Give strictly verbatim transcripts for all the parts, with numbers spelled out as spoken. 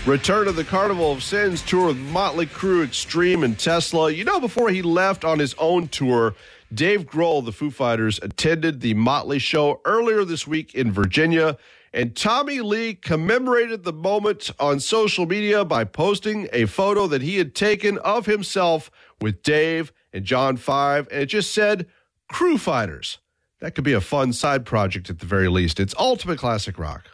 Return to the Carnival of Sins tour with Motley Crue, Extreme, and Tesla. You know, before he left on his own tour, Dave Grohl of the Foo Fighters attended the Motley show earlier this week in Virginia, and Tommy Lee commemorated the moment on social media by posting a photo that he had taken of himself with Dave and John Five, and it just said, Crue Fighters. That could be a fun side project at the very least. It's ultimate classic rock.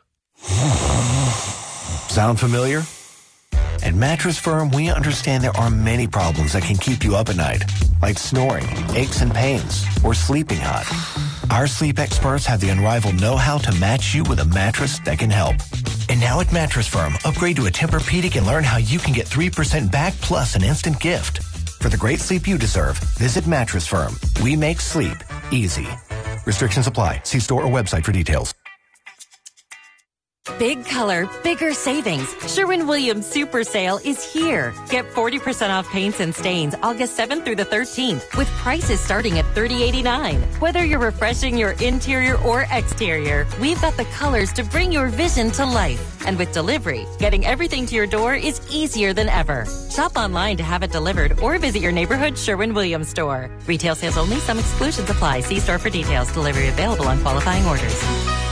Sound familiar? At Mattress Firm, we understand there are many problems that can keep you up at night, like snoring, aches and pains, or sleeping hot. Our sleep experts have the unrivaled know-how to match you with a mattress that can help. And now at Mattress Firm, upgrade to a Tempur-Pedic and learn how you can get three percent back plus an instant gift. For the great sleep you deserve, visit Mattress Firm. We make sleep easy. Restrictions apply. See store or website for details. Big color, bigger savings. Sherwin-Williams Super Sale is here. Get forty percent off paints and stains August seventh through the thirteenth with prices starting at thirty eighty-nine. Whether you're refreshing your interior or exterior, we've got the colors to bring your vision to life. And with delivery, getting everything to your door is easier than ever. Shop online to have it delivered or visit your neighborhood Sherwin-Williams store. Retail sales only. Some exclusions apply. See store for details. Delivery available on qualifying orders.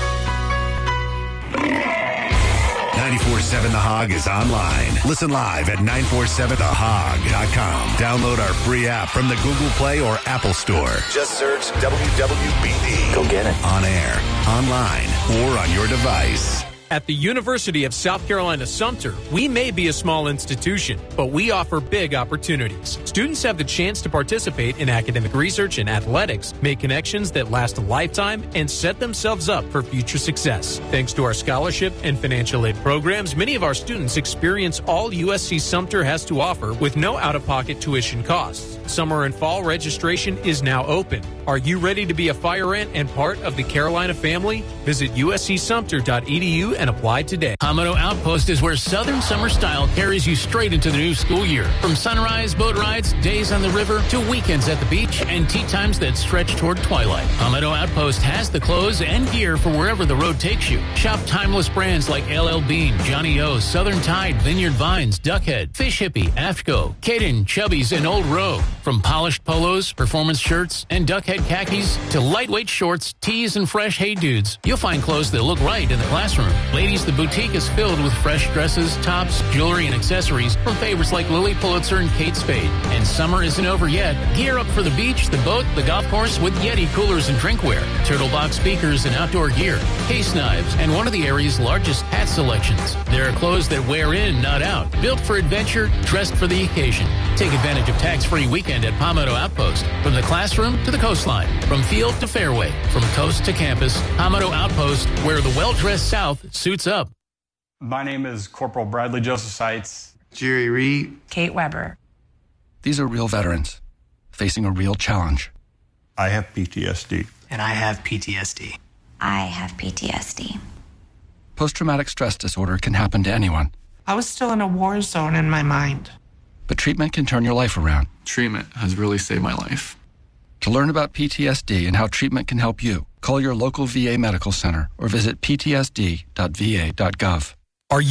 ninety-four point seven The Hog is online. Listen live at nine four seven the hog dot com. Download our free app from the Google Play or Apple Store. Just search W W B D. Go get it. On air, online, or on your device. At the University of South Carolina Sumter, we may be a small institution, but we offer big opportunities. Students have the chance to participate in academic research and athletics, make connections that last a lifetime, and set themselves up for future success. Thanks to our scholarship and financial aid programs, many of our students experience all U S C Sumter has to offer with no out-of-pocket tuition costs. Summer and fall registration is now open. Are you ready to be a fire ant and part of the Carolina family? Visit U S C Sumter dot E D U and apply today. Hamato Outpost is where Southern Summer Style carries you straight into the new school year. From sunrise boat rides, days on the river, to weekends at the beach, and tea times that stretch toward twilight. Hamato Outpost has the clothes and gear for wherever the road takes you. Shop timeless brands like L L Bean, Johnny O, Southern Tide, Vineyard Vines, Duckhead, Fish Hippie, Afco, Caden, Chubby's, and Old Row. From polished polos, performance shirts, and Duckhead khakis to lightweight shorts, tees, and fresh Hey Dudes, you'll find clothes that look right in the classroom. Ladies, the boutique is filled with fresh dresses, tops, jewelry, and accessories from favorites like Lily Pulitzer and Kate Spade. And summer isn't over yet. Gear up for the beach, the boat, the golf course with Yeti coolers and drinkware, Turtle Box speakers and outdoor gear, case knives, and one of the area's largest hat selections. There are clothes that wear in, not out. Built for adventure, dressed for the occasion. Take advantage of tax-free weekend at Palmetto Outpost. From the classroom to the coastline, from field to fairway, from coast to campus, Palmetto Outpost, where the well-dressed South suits up. My name is Corporal Bradley Joseph Seitz. Jerry Reed. Kate Weber. These are real veterans facing a real challenge. I have P T S D. And I have P T S D. I have P T S D. Post-traumatic stress disorder can happen to anyone. I was still in a war zone in my mind. But treatment can turn your life around. Treatment has really saved my life. To learn about P T S D and how treatment can help you, call your local V A medical center or visit P T S D dot V A dot gov.